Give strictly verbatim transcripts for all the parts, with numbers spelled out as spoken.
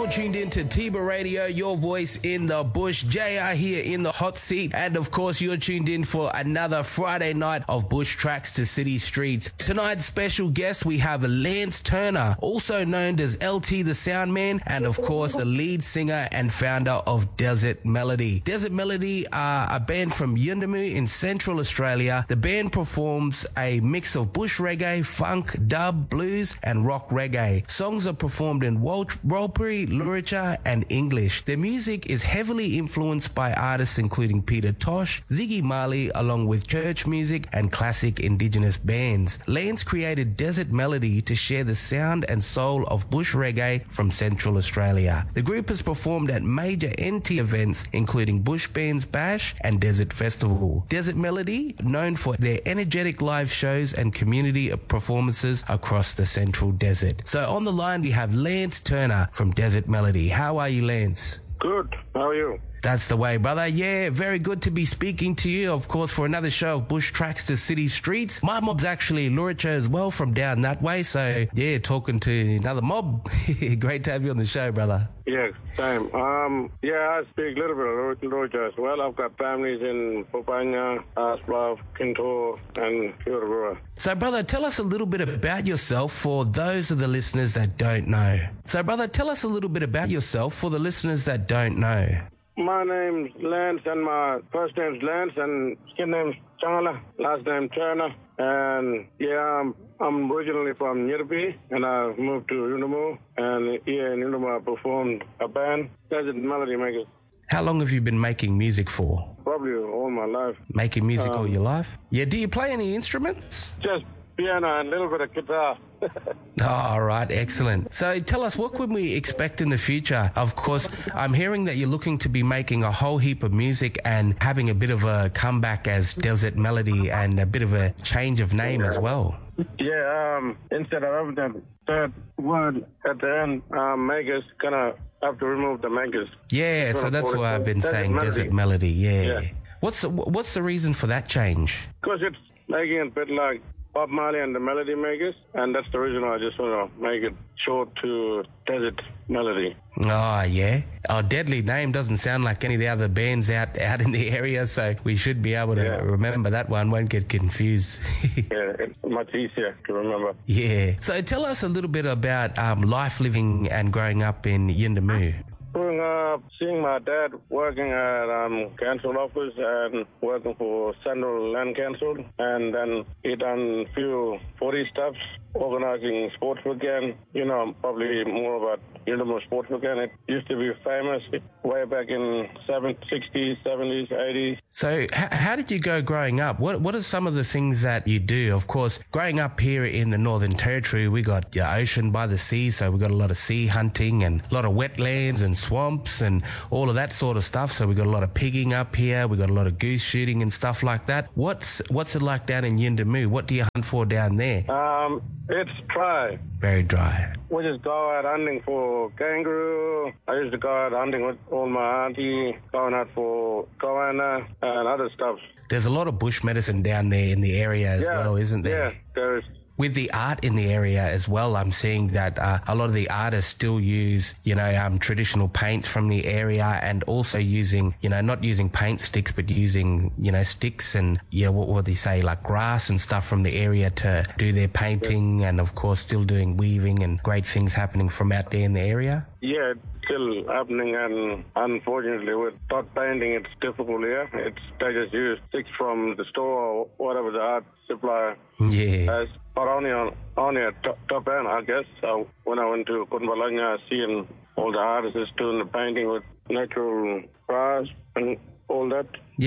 You're tuned in to Tiba Radio, your voice in the bush. J R here in the hot seat. And of course, you're tuned in for another Friday night of Bush Tracks to City Streets. Tonight's special guest, we have Lance Turner, also known as L T the Soundman, and of course, the lead singer and founder of Desert Melody. Desert Melody are a band from Yuendumu in Central Australia. The band performs a mix of bush reggae, funk, dub, blues, and rock reggae. Songs are performed in Warlpiri, Luritja, and English. Their music is heavily influenced by artists including Peter Tosh, Ziggy Marley, along with church music and classic indigenous bands. Lance created Desert Melody to share the sound and soul of bush reggae from Central Australia. The group has performed at major N T events including Bush Bands Bash and Desert Festival. Desert Melody, known for their energetic live shows and community performances across the Central Desert. So on the line we have Lance Turner from Desert Melody. How are you, Lance? Good. How are you? That's the way, brother. Yeah, very good to be speaking to you, of course, for another show of Bush Tracks to City Streets. My mob's actually Luritja as well from down that way, so yeah, talking to another mob. Great to have you on the show, brother. Yes, same. Um, yeah, I speak a little bit of Luritja as well. I've got families in Popanya, Asplav, Kintor, and Fiordabura. So, brother, tell us a little bit about yourself for those of the listeners that don't know. So, brother, tell us a little bit about yourself for the listeners that don't know. My name's Lance, and my first name's Lance, and second name's Changala, last name Turner. And yeah, I'm, I'm originally from Nyirpi, and I moved to Yuendumu. And here in Yuendumu, I performed a band, Desert Melody Makers. How long have you been making music for? Probably all my life. Making music um, all your life? Yeah, do you play any instruments? Just piano and a little bit of guitar. Oh, all right, excellent. So tell us, what can we expect in the future? Of course, I'm hearing that you're looking to be making a whole heap of music and having a bit of a comeback as Desert Melody and a bit of a change of name as well. Yeah, um, instead of the third word at the end, um, makers, gonna have to remove the makers. Yeah, so that's why I've been Desert saying Melody. Desert Melody, yeah. Yeah. What's the, what's the reason for that change? Because it's making it a bit like Bob Marley and the Melody Makers, and that's the reason I just want to make it short to Desert Melody. Oh, yeah. Our deadly name doesn't sound like any of the other bands out, out in the area, so we should be able to Yeah. remember that one, won't get confused. Yeah, it's much easier to remember. Yeah. So tell us a little bit about um, life living and growing up in Yuendumu. Growing up, seeing my dad working at um, council office and working for Central Land Council, and then he done few forty stuff, organizing sports weekend. You know, probably more about Yuendumu sports weekend. It used to be famous way back in seventies, sixties, seventies, eighties. So h- how did you go growing up? What What are some of the things that you do? Of course, growing up here in the Northern Territory, we got the ocean by the sea, so we got a lot of sea hunting and a lot of wetlands and swamps and all of that sort of stuff. So we got a lot of pigging up here. We got a lot of goose shooting and stuff like that. What's What's it like down in Yuendumu? What do you hunt for down there? Um, it's dry. Very dry. We just go out hunting for kangaroo. I used to go out hunting with all my auntie, going out for goanna and other stuff. There's a lot of bush medicine down there in the area as Yeah, well, isn't there? Yeah, there's. With the art in the area as well, I'm seeing that uh, a lot of the artists still use, you know, um, traditional paints from the area, and also using, you know, not using paint sticks, but using, you know, sticks and, yeah, what would they say, like grass and stuff from the area to do their painting, yeah. And of course still doing weaving and great things happening from out there in the area. Yeah, it's still happening, and unfortunately with dot painting it's difficult here. It's, they just use sticks from the store or whatever the art supplier Yeah. has. But only on only at top, top end, I guess. So when I went to Kutbalanga, seeing all the artists doing the painting with natural grass and all that.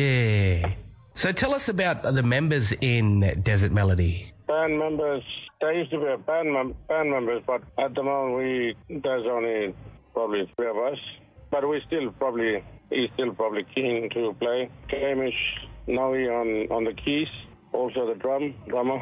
Yeah. So tell us about the members in Desert Melody. Band members, there used to be a band, mem- band members, but at the moment we there's only probably three of us. But we still probably he's still probably keen to play. Hamish Noe on on the keys, also the drum drummer.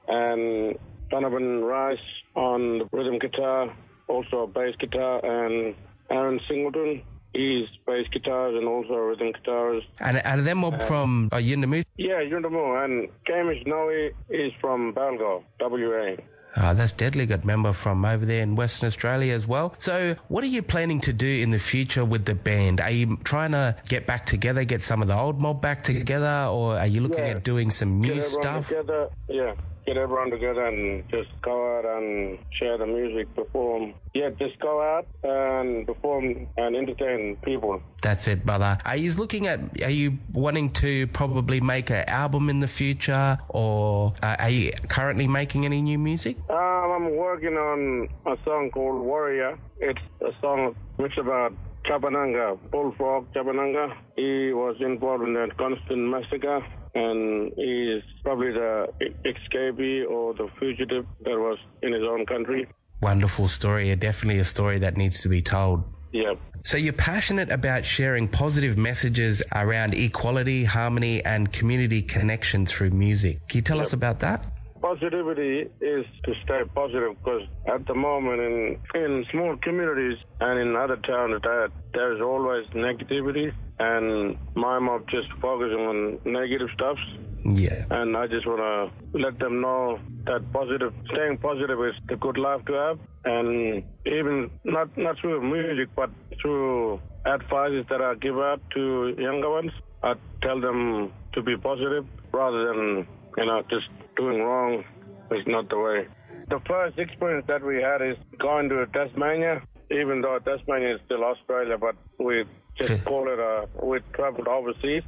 And Donovan Rice on the rhythm guitar, also bass guitar, and Aaron Singleton, he's bass guitars and also rhythm guitars. And are them all uh, from uh, Yuendumu? Yeah, Yuendumu, and Hamish Noe is from Balgo, W A. Oh, that's deadly. Got member from over there in Western Australia as well. So what are you planning to do in the future with the band? Are you trying to get back together, get some of the old mob back together, or are you looking yeah. at doing some new get stuff? Together. Yeah, get everyone together and just go out and share the music, perform. Yeah, just go out and perform and entertain people. That's it, brother. Are you looking at, are you wanting to probably make an album in the future, or uh, are you currently making any new music? Um, I'm working on a song called Warrior. It's a song which is about Chapananga, Bullfrog Chapananga. He was involved in that constant massacre, and he's probably the escapee or the fugitive that was in his own country. Wonderful story. Definitely a story that needs to be told. Yeah. So you're passionate about sharing positive messages around equality, harmony, and community connection through music. Can you tell yep. us about that? Positivity is to stay positive, because at the moment in in small communities and in other towns, that there's always negativity, and my mob just focusing on negative stuff. Yeah. And I just want to let them know that positive, staying positive is the good life to have, and even not not through music, but through advices that I give out to younger ones. I tell them to be positive rather than, you know, just doing wrong is not the way. The first experience that we had is going to Tasmania, even though Tasmania is still Australia, but we just call it a, we traveled overseas.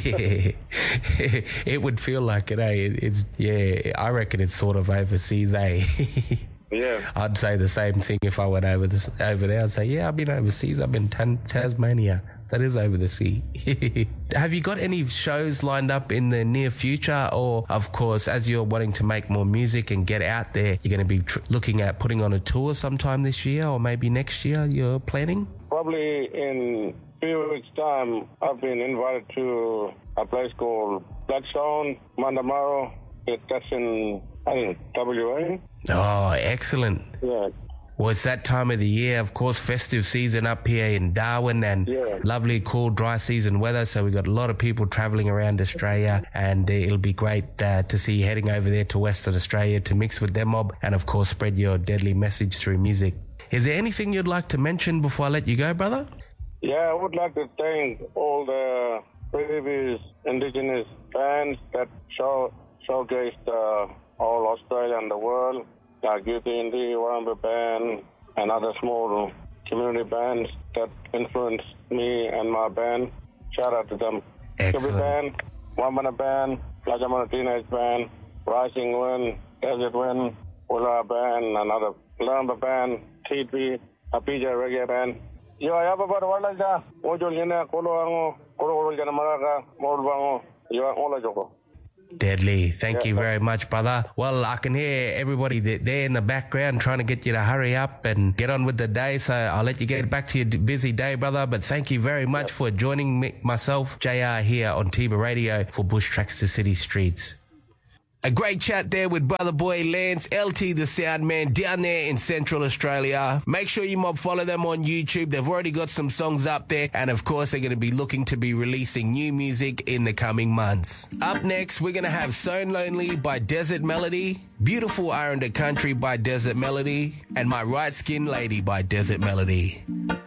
It would feel like it, eh? It's, yeah, I reckon it's sort of overseas, eh? Yeah. I'd say the same thing if I went over this, over there. I'd say, yeah, I've been overseas. I've been in Tasmania. That is over the sea. Have you got any shows lined up in the near future? Or, of course, as you're wanting to make more music and get out there, you're going to be tr- looking at putting on a tour sometime this year or maybe next year you're planning? Probably in a few weeks' time, I've been invited to a place called Bloodstone, Mandamaro. That's in, I think, W A. Oh, excellent. Yeah. Well, it's that time of the year, of course, festive season up here in Darwin, and yeah. lovely, cool, dry season weather. So we've got a lot of people travelling around Australia, and uh, it'll be great uh, to see you heading over there to Western Australia to mix with their mob and, of course, spread your deadly message through music. Is there anything you'd like to mention before I let you go, brother? Yeah, I would like to thank all the previous Indigenous bands that show, showcased uh, all Australia and the world, like Youth Indie, Warumba Band, and other small community bands that influenced me and my band. Shout out to them. Excellent. Kibi Band, Wambana Band, Lajamana Teenage Band, Rising Wind, Desert Wind, Willa Band, another Lamba Band, T P, Apija Reggae Band. Yo, I have about one like that. Ojol Yena, Kolo, Kolo Janamaraga, Molbango, you are all a joko. Deadly. Thank yeah, you very much, brother. Well, I can hear everybody there in the background trying to get you to hurry up and get on with the day. So I'll let you get back to your busy day, brother. But thank you very much yeah. for joining me, myself, J R, here on Tiba Radio for Bush Tracks to City Streets. A great chat there with brother boy Lance, L T the Sound Man, down there in Central Australia. Make sure you mob follow them on YouTube. They've already got some songs up there. And of course, they're going to be looking to be releasing new music in the coming months. Up next, we're going to have So Lonely by Desert Melody, Beautiful Ironda Country by Desert Melody, and My Right Skin Lady by Desert Melody.